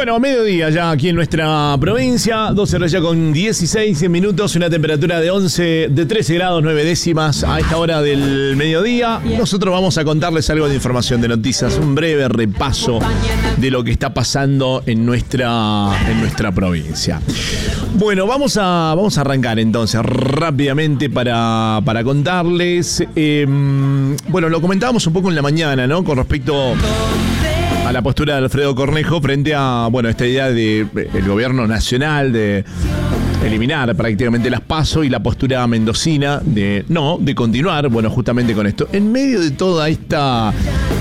Bueno, mediodía ya aquí en nuestra provincia, 12 horas ya con 16 minutos, una temperatura de 13 grados 9 décimas a esta hora del mediodía. Nosotros vamos a contarles algo de información, de noticias, un breve repaso de lo que está pasando en nuestra provincia. Bueno, vamos a arrancar entonces rápidamente para contarles. Bueno, lo comentábamos un poco en la mañana, ¿no? Con respecto a la postura de Alfredo Cornejo frente a, bueno, esta idea del gobierno nacional de eliminar prácticamente las PASO y la postura mendocina de continuar, bueno, justamente con esto. En medio de toda esta,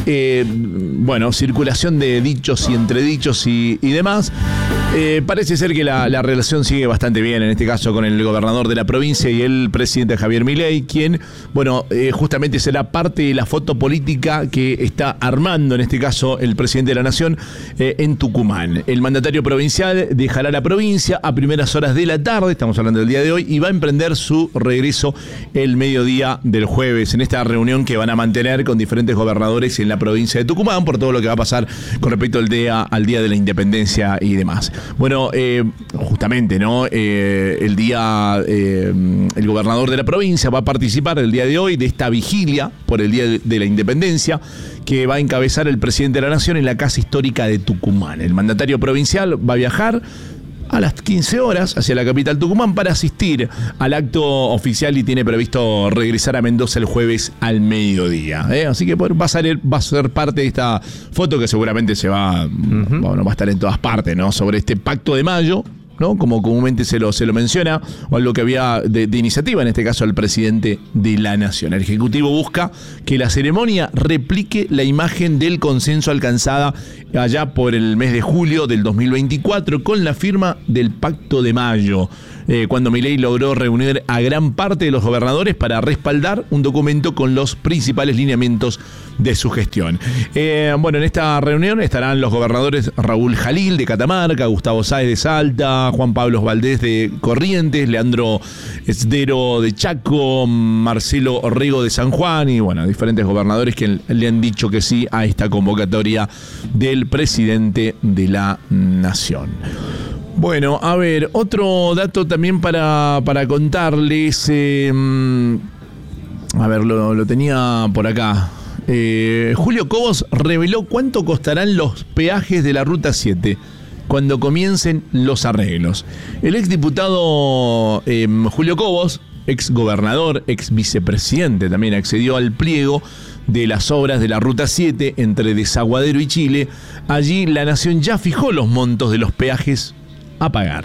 circulación de dichos y entredichos y demás, parece ser que la relación sigue bastante bien, en este caso con el gobernador de la provincia y el presidente Javier Milei, quien, justamente será parte de la foto política que está armando, en este caso, el presidente de la Nación en Tucumán. El mandatario provincial dejará la provincia a primeras horas de la tarde, estamos hablando del día de hoy, y va a emprender su regreso el mediodía del jueves, en esta reunión que van a mantener con diferentes gobernadores en la provincia de Tucumán, por todo lo que va a pasar con respecto al día de la independencia y demás. Bueno, justamente, ¿no? El gobernador de la provincia va a participar el día de hoy de esta vigilia por el Día de la Independencia que va a encabezar el presidente de la Nación en la Casa Histórica de Tucumán. El mandatario provincial va a viajar a las 15 horas hacia la capital Tucumán para asistir al acto oficial y tiene previsto regresar a Mendoza el jueves al mediodía. Así que va a ser parte de esta foto que seguramente va a estar en todas partes, ¿no? Sobre este Pacto de Mayo, ¿no? Como comúnmente se lo menciona, o algo que había de iniciativa, en este caso el presidente de la Nación. El Ejecutivo busca que la ceremonia replique la imagen del consenso alcanzada allá por el mes de julio del 2024 con la firma del Pacto de Mayo, cuando Milei logró reunir a gran parte de los gobernadores para respaldar un documento con los principales lineamientos de su gestión. En esta reunión estarán los gobernadores Raúl Jalil de Catamarca, Gustavo Sáez de Salta, Juan Pablo Valdés de Corrientes, Leandro Esdero de Chaco, Marcelo Orrego de San Juan y, diferentes gobernadores que le han dicho que sí a esta convocatoria del presidente de la Nación. Bueno, a ver, otro dato también para contarles. Lo tenía por acá. Julio Cobos reveló cuánto costarán los peajes de la Ruta 7 cuando comiencen los arreglos. El exdiputado Julio Cobos, exgobernador, exvicepresidente, también accedió al pliego de las obras de la Ruta 7 entre Desaguadero y Chile. Allí la Nación ya fijó los montos de los peajes a pagar.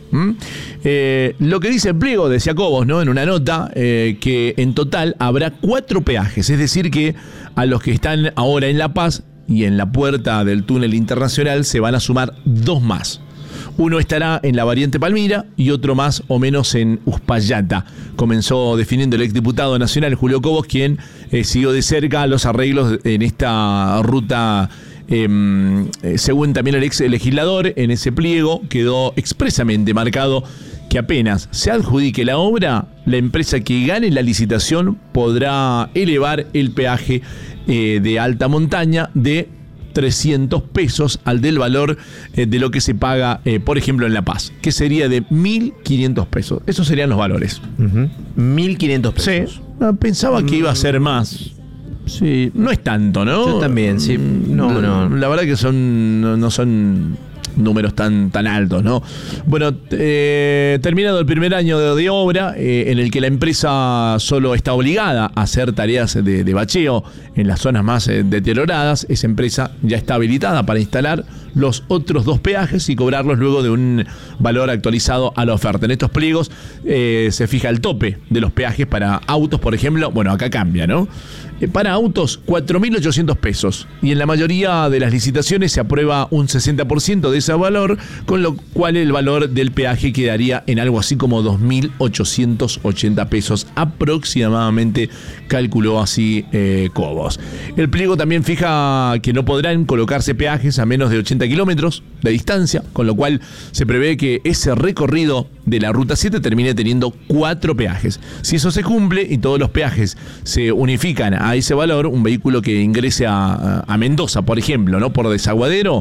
Lo que dice el pliego, decía Cobos, ¿no? En una nota, que en total habrá 4 peajes, es decir que a los que están ahora en La Paz y en la puerta del túnel internacional se van a sumar 2 más. Uno estará en la variante Palmira y otro más o menos en Uspallata. Comenzó definiendo el exdiputado nacional Julio Cobos, quien siguió de cerca los arreglos en esta ruta. Según también el ex legislador, en ese pliego quedó expresamente marcado que apenas se adjudique la obra, la empresa que gane la licitación podrá elevar el peaje de alta montaña de 300 pesos al del valor de lo que se paga, por ejemplo, en La Paz, que sería de 1.500 pesos. Esos serían los valores. 1.500 pesos. Sí, pensaba que iba a ser más. Sí, no es tanto, ¿no? Yo también, sí. No. La verdad que no son números tan altos, ¿no? Bueno, terminado el primer año de obra, en el que la empresa solo está obligada a hacer tareas de bacheo en las zonas más deterioradas, esa empresa ya está habilitada para instalar los otros 2 peajes y cobrarlos luego de un valor actualizado a la oferta. En estos pliegos se fija el tope de los peajes para autos, por ejemplo. Bueno, acá cambia, ¿no? Para autos, 4.800 pesos. Y en la mayoría de las licitaciones se aprueba un 60% de ese valor, con lo cual el valor del peaje quedaría en algo así como 2.880 pesos aproximadamente, calculó así Cobos. El pliego también fija que no podrán colocarse peajes a menos de 80 kilómetros de distancia, con lo cual se prevé que ese recorrido de la Ruta 7 termine teniendo 4 peajes. Si eso se cumple y todos los peajes se unifican a ese valor, un vehículo que ingrese a Mendoza, por ejemplo, ¿no? Por Desaguadero,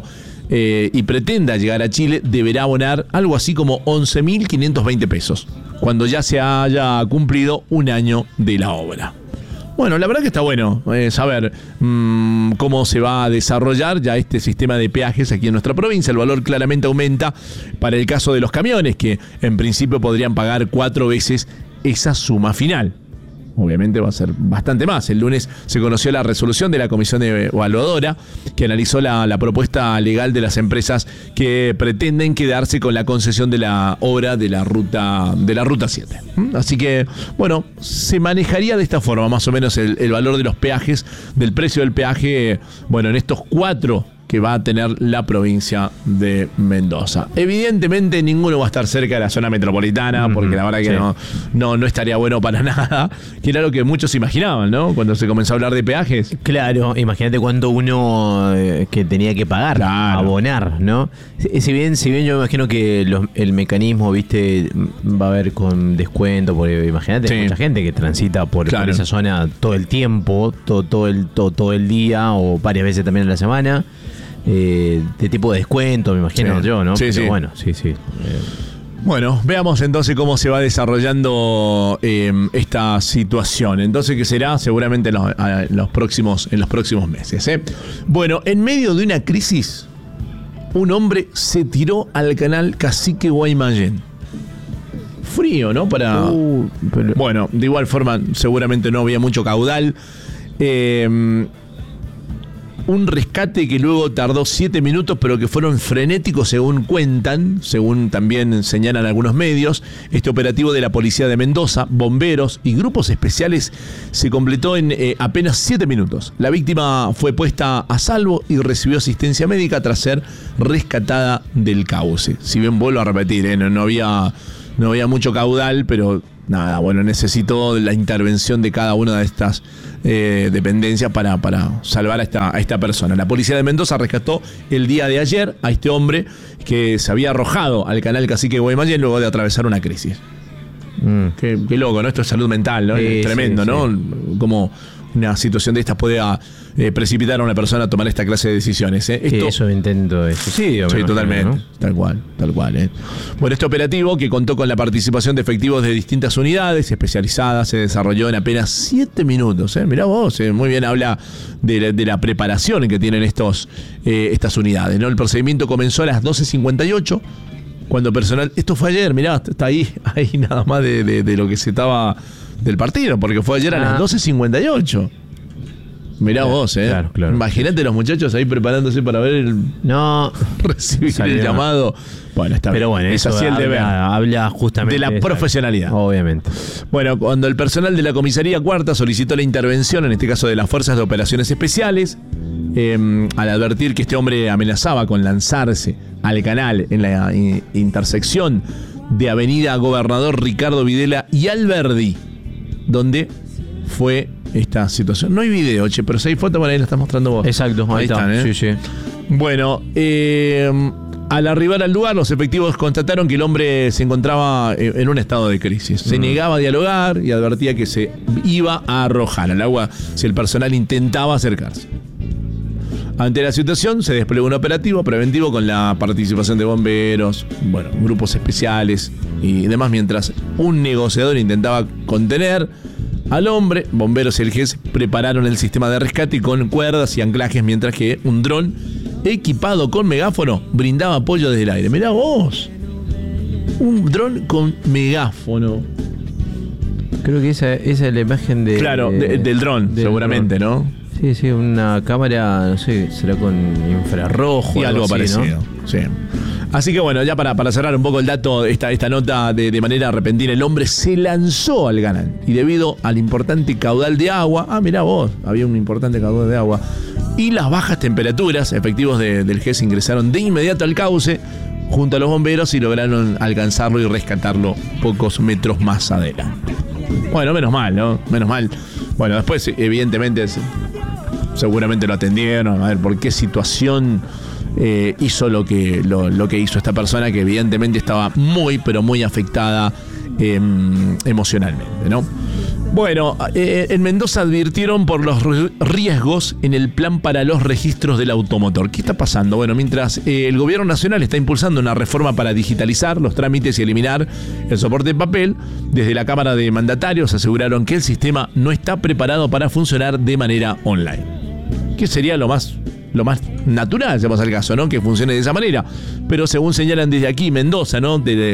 y pretenda llegar a Chile, deberá abonar algo así como 11.520 pesos, cuando ya se haya cumplido un año de la obra. Bueno, la verdad que está bueno saber cómo se va a desarrollar ya este sistema de peajes aquí en nuestra provincia. El valor claramente aumenta para el caso de los camiones, que en principio podrían pagar 4 veces esa suma final. Obviamente va a ser bastante más. El lunes se conoció la resolución de la comisión evaluadora que analizó la propuesta legal de las empresas que pretenden quedarse con la concesión de la obra de la ruta 7. Así que, bueno, se manejaría de esta forma más o menos el valor de los peajes, del precio del peaje, bueno, en estos 4 que va a tener la provincia de Mendoza. Evidentemente ninguno va a estar cerca de la zona metropolitana, porque la verdad que no estaría bueno para nada, que era lo que muchos imaginaban, ¿no? Cuando se comenzó a hablar de peajes. Claro, imagínate cuánto uno que tenía que pagar, claro, abonar, ¿no? Si bien yo me imagino que el mecanismo, viste, va a haber con descuento, porque imagínate, hay mucha gente que transita por esa zona todo el tiempo, todo el día o varias veces también en la semana. De tipo de descuento, me imagino yo, ¿no? Sí, pero bueno, sí. Bueno, veamos entonces cómo se va desarrollando esta situación. Entonces, ¿qué será? Seguramente en los próximos meses. Bueno, en medio de una crisis, un hombre se tiró al canal Cacique Guaymallén. Frío, ¿no? Bueno, de igual forma, seguramente no había mucho caudal. Un rescate que luego tardó 7 minutos, pero que fueron frenéticos según cuentan, según también señalan algunos medios. Este operativo de la Policía de Mendoza, bomberos y grupos especiales se completó en apenas 7 minutos. La víctima fue puesta a salvo y recibió asistencia médica tras ser rescatada del cauce. Si bien vuelvo a repetir, no había mucho caudal, pero nada, bueno, necesitó la intervención de cada una de estas dependencias para salvar a esta persona. La Policía de Mendoza rescató el día de ayer a este hombre que se había arrojado al canal Cacique Guaymallén luego de atravesar una crisis. Qué loco, ¿no? Esto es salud mental, ¿no? Es tremendo, ¿no? Como una situación de estas puede precipitar a una persona a tomar esta clase de decisiones. Eso intento de suicidio. Sí, totalmente, ¿no? Tal cual. Bueno, este operativo, que contó con la participación de efectivos de distintas unidades especializadas, se desarrolló en apenas 7 minutos. Mirá vos, muy bien habla de la preparación que tienen estas unidades, ¿no? El procedimiento comenzó a las 12:58, cuando personal... Esto fue ayer, mirá, está ahí nada más de lo que se estaba... del partido, porque fue ayer a las 12:58. Mirá vos, Claro. Imagínate los muchachos ahí preparándose para ver recibir el llamado. Bueno, está bien. Pero bueno, es así el deber. Habla justamente de la profesionalidad. Obviamente. Bueno, cuando el personal de la comisaría cuarta solicitó la intervención, en este caso de las fuerzas de operaciones especiales, al advertir que este hombre amenazaba con lanzarse al canal en la intersección de Avenida Gobernador Ricardo Videla y Alberdi, donde fue esta situación. No hay video, pero si hay foto, por ahí la estás mostrando vos. Exacto, ahí están, Sí. Bueno, al arribar al lugar, los efectivos constataron que el hombre se encontraba en un estado de crisis. Se negaba a dialogar y advertía que se iba a arrojar al agua si el personal intentaba acercarse. Ante la situación, se desplegó un operativo preventivo con la participación de bomberos, grupos especiales y demás, mientras un negociador intentaba contener al hombre. Bomberos y el GES prepararon el sistema de rescate con cuerdas y anclajes, mientras que un dron equipado con megáfono brindaba apoyo desde el aire. Mirá vos, un dron con megáfono. Creo que esa es la imagen del dron, seguramente, ¿no? Sí, una cámara, no sé, será con infrarrojo y algo así, parecido, ¿no? Sí. Así que bueno, ya para cerrar un poco el dato, esta nota de manera repentina, el hombre se lanzó al canal y debido al importante caudal de agua, mirá vos, había un importante caudal de agua, y las bajas temperaturas, efectivos del GES ingresaron de inmediato al cauce junto a los bomberos y lograron alcanzarlo y rescatarlo pocos metros más adelante. Bueno, menos mal, ¿no? Menos mal. Bueno, después, evidentemente, seguramente lo atendieron, a ver por qué situación hizo lo que hizo esta persona, que evidentemente estaba muy, pero muy afectada emocionalmente, ¿no? Bueno, en Mendoza advirtieron por los riesgos en el plan para los registros del automotor. ¿Qué está pasando? Bueno, mientras el gobierno nacional está impulsando una reforma para digitalizar los trámites y eliminar el soporte de papel, desde la Cámara de Mandatarios aseguraron que el sistema no está preparado para funcionar de manera online. ¿Qué sería lo más natural, si vamos al caso, ¿no? Que funcione de esa manera? Pero según señalan desde aquí, Mendoza, ¿no? De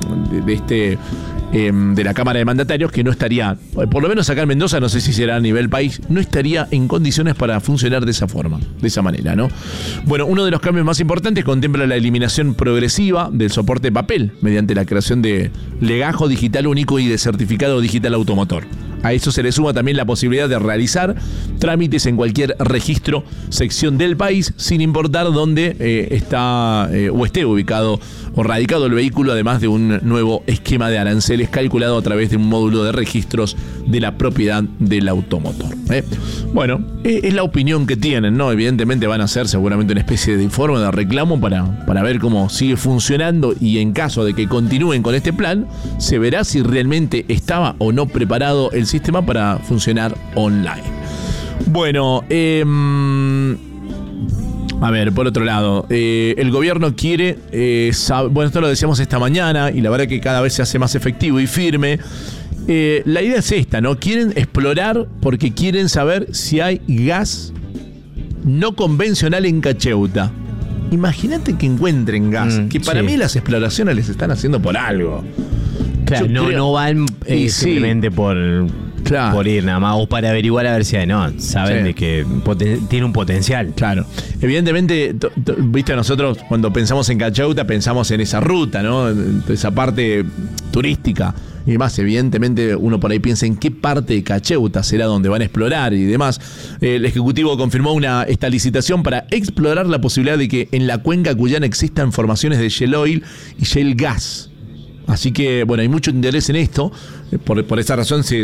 la Cámara de Mandatarios, que no estaría, por lo menos acá en Mendoza, no sé si será a nivel país, no estaría en condiciones para funcionar de esa forma, de esa manera, ¿no? Bueno, uno de los cambios más importantes contempla la eliminación progresiva del soporte de papel mediante la creación de legajo digital único y de certificado digital automotor. A eso se le suma también la posibilidad de realizar trámites en cualquier registro, sección del país, sin importar dónde está o esté ubicado o radicado el vehículo, además de un nuevo esquema de aranceles calculado a través de un módulo de registros de la propiedad del automotor. Bueno, es la opinión que tienen, ¿no? Evidentemente van a hacer seguramente una especie de informe de reclamo para ver cómo sigue funcionando, y en caso de que continúen con este plan, se verá si realmente estaba o no preparado el sistema para funcionar online. Bueno, a ver, por otro lado, el gobierno quiere bueno, esto lo decíamos esta mañana y la verdad que cada vez se hace más efectivo y firme. La idea es esta, ¿no? Quieren explorar porque quieren saber si hay gas no convencional en Cacheuta. Imagínate que encuentren gas, que para mí las exploraciones les están haciendo por algo. Claro, no van simplemente por ir nada más, o para averiguar a ver si hay, no, saben de que tiene un potencial. Claro, evidentemente, viste, nosotros cuando pensamos en Cacheuta pensamos en esa ruta, ¿no? Esa parte turística. Y demás, evidentemente uno por ahí piensa en qué parte de Cacheuta será donde van a explorar y demás. El Ejecutivo confirmó esta licitación para explorar la posibilidad de que en la cuenca cuyana existan formaciones de shale oil y shale gas. Así que, bueno, hay mucho interés en esto. Por esa razón se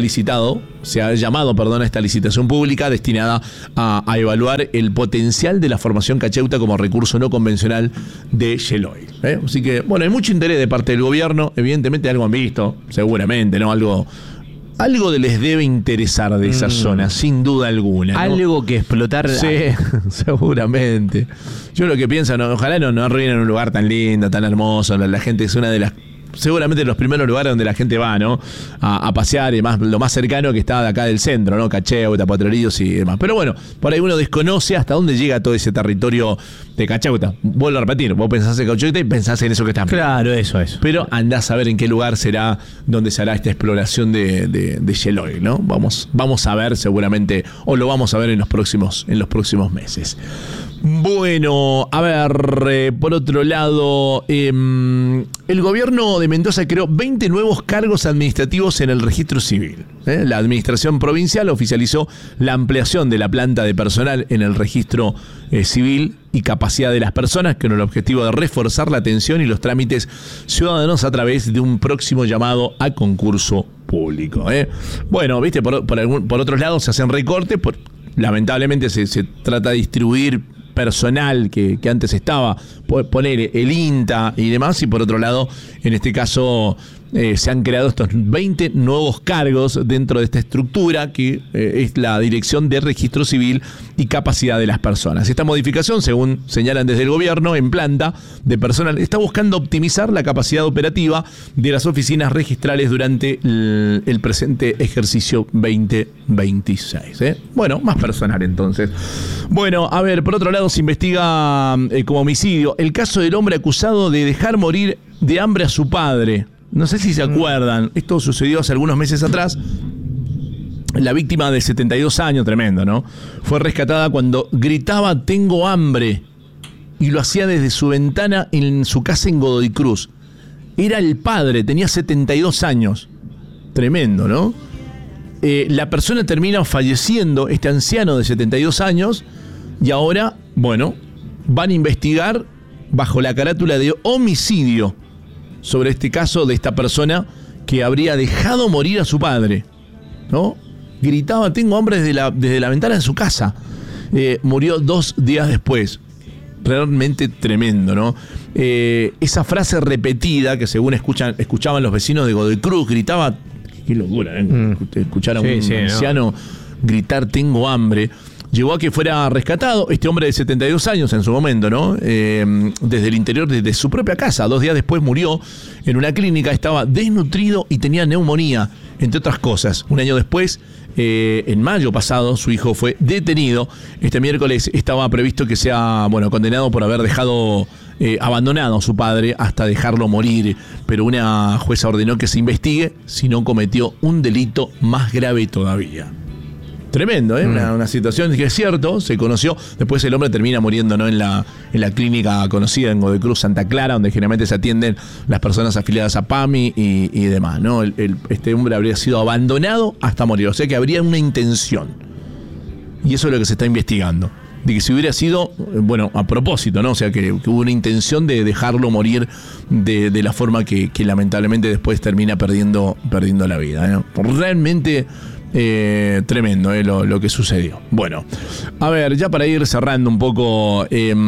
ha llamado a esta licitación pública destinada a evaluar el potencial de la formación Cacheuta como recurso no convencional de shale oil. Así que, bueno, hay mucho interés de parte del gobierno. Evidentemente algo han visto, seguramente, ¿no? Algo les debe interesar de esa zona, sin duda alguna, ¿no? Algo que explotar. Sí, seguramente. Yo lo que pienso, ¿no? Ojalá no arruinen un lugar tan lindo, tan hermoso. La gente es una de las... Seguramente los primeros lugares donde la gente va, ¿no? A pasear, y más, lo más cercano que está de acá del centro, ¿no? Cacheuta, Potrerillos y demás. Pero bueno, por ahí uno desconoce hasta dónde llega todo ese territorio de Cacheuta. Vuelvo a repetir, vos pensás en Cacheuta y pensás en eso que está. Claro, eso. Pero andás a ver en qué lugar será donde se hará esta exploración de shale oil, ¿no? Vamos a ver seguramente, o lo vamos a ver en los próximos meses. Bueno, a ver, por otro lado, el gobierno de Mendoza creó 20 nuevos cargos administrativos en el registro civil. La administración provincial oficializó la ampliación de la planta de personal en el registro civil y capacidad de las personas, con el objetivo de reforzar la atención y los trámites ciudadanos a través de un próximo llamado a concurso público. Bueno, viste, por otros lados se hacen recortes, lamentablemente se trata de distribuir personal que antes estaba, poner el INTA y demás, y por otro lado, en este caso, se han creado estos 20 nuevos cargos dentro de esta estructura que es la Dirección de Registro Civil y Capacidad de las Personas. Esta modificación, según señalan desde el gobierno, en planta de personal, está buscando optimizar la capacidad operativa de las oficinas registrales durante el presente ejercicio 2026. Bueno, más personal entonces. Bueno, a ver, por otro lado, se investiga como homicidio el caso del hombre acusado de dejar morir de hambre a su padre. No sé si se acuerdan, esto sucedió hace algunos meses atrás. La víctima de 72 años, tremendo, ¿no? Fue rescatada cuando gritaba "tengo hambre", y lo hacía desde su ventana en su casa en Godoy Cruz. Era el padre, tenía 72 años. Tremendo, ¿no? La persona termina falleciendo, este anciano de 72 años, y ahora, bueno, van a investigar bajo la carátula de homicidio sobre este caso de esta persona que habría dejado morir a su padre, ¿no? Gritaba "tengo hambre" desde la ventana de su casa. Murió 2 días después. Realmente tremendo, ¿no? Esa frase repetida que según escuchaban los vecinos de Godoy Cruz, gritaba qué locura, escuchar a un anciano gritar tengo hambre. Llevó a que fuera rescatado este hombre de 72 años en su momento, ¿no? Desde el interior de su propia casa. 2 días después murió en una clínica, estaba desnutrido y tenía neumonía, entre otras cosas. Un año después, en mayo pasado, su hijo fue detenido. Este miércoles estaba previsto que sea, condenado por haber dejado abandonado a su padre hasta dejarlo morir. Pero una jueza ordenó que se investigue si no cometió un delito más grave todavía. Tremendo, una situación que es cierto, se conoció. Después el hombre termina muriendo, ¿no? en la clínica conocida en Godecruz, Santa Clara, donde generalmente se atienden las personas afiliadas a PAMI y demás, ¿no? Este hombre habría sido abandonado hasta morir, o sea que habría una intención. Y eso es lo que se está investigando. De que si hubiera sido, a propósito, ¿no? O sea que hubo una intención de dejarlo morir de la forma que lamentablemente después termina perdiendo la vida, ¿no? Realmente tremendo lo que sucedió. Bueno, a ver, ya para ir cerrando un poco,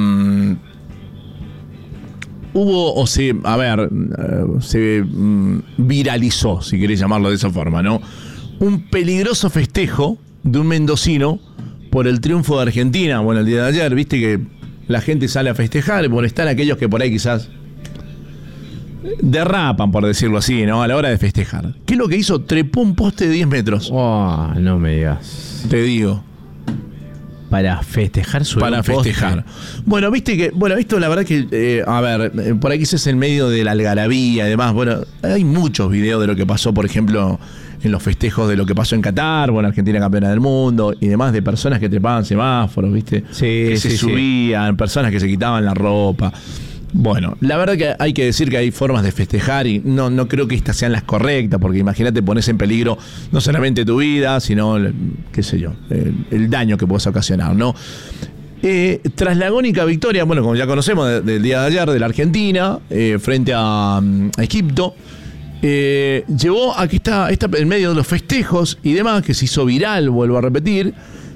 se viralizó, si querés llamarlo de esa forma, ¿no? Un peligroso festejo de un mendocino por el triunfo de Argentina. El día de ayer, viste que la gente sale a festejar, están aquellos que por ahí quizás derrapan, por decirlo así, ¿no? A la hora de festejar. ¿Qué es lo que hizo? Trepó un poste de 10 metros. No me digas. Te digo. Para festejar su Para festejar. Viste que... esto la verdad que... por ahí quizás en medio de la algarabía y demás. Hay muchos videos de lo que pasó, por ejemplo, en los festejos de lo que pasó en Qatar, Argentina campeona del mundo y demás, de personas que trepaban semáforos, ¿viste? Que se subían, personas que se quitaban la ropa. La verdad que hay que decir que hay formas de festejar y no creo que estas sean las correctas, porque imagínate, pones en peligro no solamente tu vida, sino, qué sé yo, el daño que puedes ocasionar, ¿no? Tras la agónica victoria, como ya conocemos del día de ayer de la Argentina, frente a Egipto, llevó a que está en medio de los festejos y demás, que se hizo viral, vuelvo a repetir,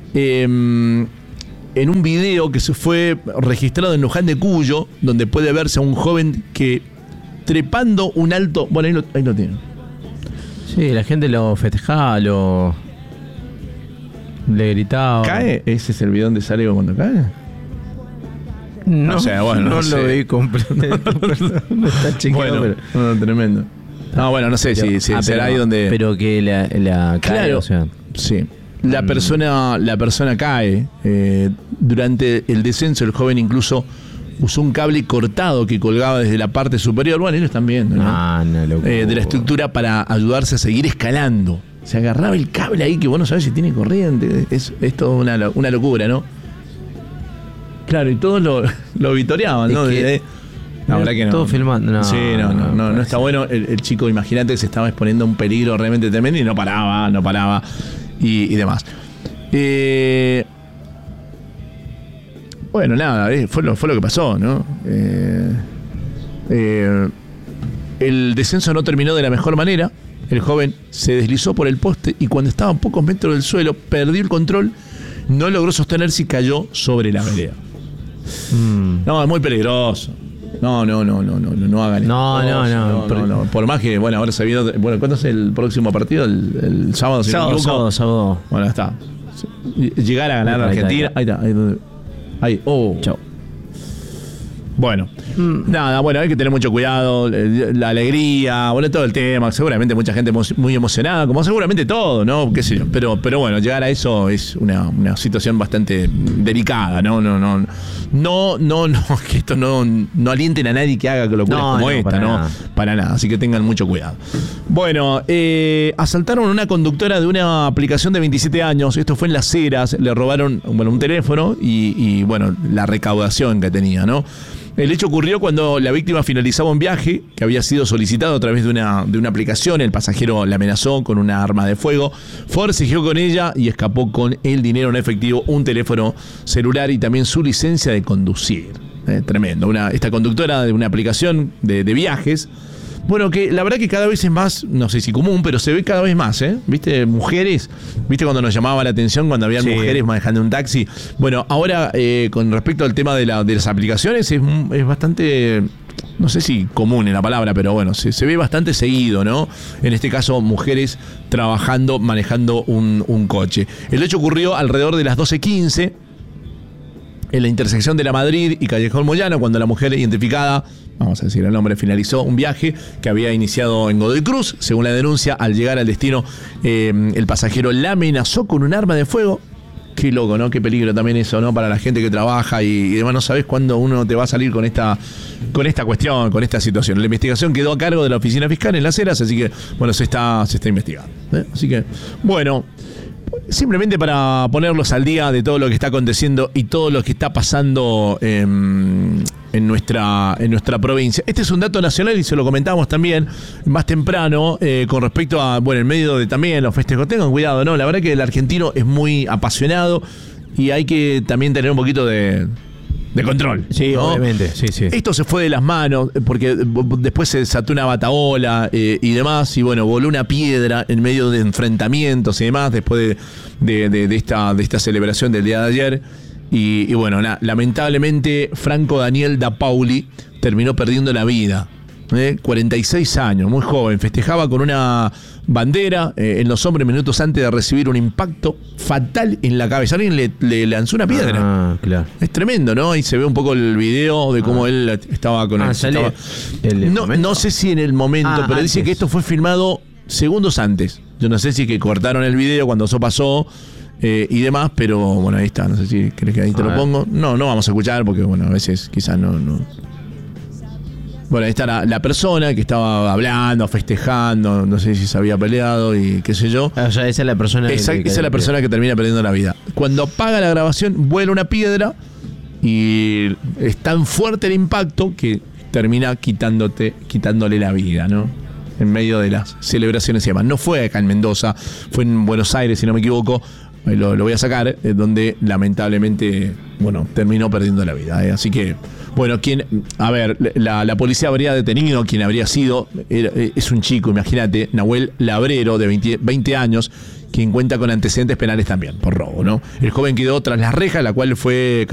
en un video que se fue registrado en Luján de Cuyo, donde puede verse a un joven que trepando un alto... ahí lo tienen. Sí, la gente lo festejaba, le gritaba. ¿Cae? ¿Ese es el video donde sale cuando cae? No, no sé. Lo vi completo. No está chequeado, pero... tremendo. No sé si será ahí donde... Pero que la cae, claro, o sea... Sí. La persona cae. Durante el descenso, el joven incluso usó un cable cortado que colgaba desde la parte superior. Ellos están viendo, ¿no? De la estructura para ayudarse a seguir escalando. Se agarraba el cable ahí que vos no sabés si tiene corriente. Es todo una locura, ¿no? Claro, y todos lo vitoreaban, ¿no? La verdad que no. Todo filmando. No está bueno. El chico, imagínate que se estaba exponiendo a un peligro realmente tremendo y no paraba. Y demás. Fue lo que pasó, ¿no? El descenso no terminó de la mejor manera. El joven se deslizó por el poste y cuando estaba a pocos metros del suelo perdió el control, no logró sostenerse y cayó sobre la vereda. No, es muy peligroso. No hagan eso. No. Por más que, ahora se vio. ¿Cuándo es el próximo partido? El sábado. Sábado. Está. Llegar a ganar a Argentina. Ahí está. Ahí. Chao. Hay que tener mucho cuidado, la alegría, todo el tema, seguramente mucha gente muy emocionada, como seguramente todo, ¿no? Qué sé yo, pero llegar a eso es una situación bastante delicada, ¿no? Que esto no alienten a nadie que haga locuras como esta, ¿no? Para nada, así que tengan mucho cuidado. Asaltaron a una conductora de una aplicación de 27 años, esto fue en Las Heras, le robaron un teléfono y la recaudación que tenía, ¿no? El hecho ocurrió cuando la víctima finalizaba un viaje que había sido solicitado a través de una aplicación. El pasajero la amenazó con una arma de fuego, forcejeó con ella y escapó con el dinero en efectivo, un teléfono celular y también su licencia de conducir. Tremendo. Esta conductora de una aplicación de viajes, que la verdad que cada vez es más, no sé si común, pero se ve cada vez más, ¿viste? Mujeres, ¿viste cuando nos llamaba la atención cuando había mujeres manejando un taxi? Ahora con respecto al tema de las aplicaciones es bastante no sé si común en la palabra, pero bueno, se ve bastante seguido, ¿no? En este caso, mujeres trabajando, manejando un coche. El hecho ocurrió alrededor de las 12:15 en la intersección de La Madrid y Callejón Moyano, cuando la mujer identificada, vamos a decir el nombre, finalizó un viaje que había iniciado en Godoy Cruz. Según la denuncia, al llegar al destino, el pasajero la amenazó con un arma de fuego. Qué loco, ¿no? Qué peligro también eso, ¿no? Para la gente que trabaja y demás, no sabes cuándo uno te va a salir con esta cuestión, con esta situación. La investigación quedó a cargo de la oficina fiscal en Las Heras, así que, bueno, se está investigando. Así que, bueno, simplemente para ponerlos al día de todo lo que está aconteciendo y todo lo que está pasando en nuestra provincia. Este es un dato nacional y se lo comentábamos también más temprano con respecto a, bueno, en medio de también los festejos. Tengan cuidado, ¿no? La verdad que el argentino es muy apasionado y hay que también tener un poquito de control. Sí, ¿no? Obviamente, sí. Esto se fue de las manos porque después se desató una bataola y demás, y bueno, voló una piedra en medio de enfrentamientos y demás después de esta celebración del día de ayer. Y bueno, lamentablemente Franco Daniel da Pauli terminó perdiendo la vida. 46 años, muy joven, festejaba con una bandera en los hombros minutos antes de recibir un impacto fatal en la cabeza. Alguien le lanzó una piedra. Ah, claro. Es tremendo, ¿no? Ahí se ve un poco el video de cómo él estaba con no sé si en el momento, pero dice que esto fue filmado segundos antes. Yo no sé si que cortaron el video cuando eso pasó y demás, pero bueno, ahí está. No sé si crees que ahí te lo pongo. No vamos a escuchar porque, bueno, a veces quizás no. Bueno, ahí está la persona que estaba hablando, festejando, no sé si se había peleado y qué sé yo. O sea, esa es la persona esa es la persona que termina perdiendo la vida. Cuando apaga la grabación, vuela una piedra y es tan fuerte el impacto que termina quitándole la vida, ¿no? En medio de las celebraciones y demás. No fue acá en Mendoza, fue en Buenos Aires, si no me equivoco. Lo voy a sacar, donde lamentablemente, bueno, terminó perdiendo la vida. Así que, bueno, la policía habría detenido quien habría sido, es un chico, imagínate, Nahuel Labrero, de 20 años, quien cuenta con antecedentes penales también, por robo, ¿no? El joven quedó tras las rejas, la cual fue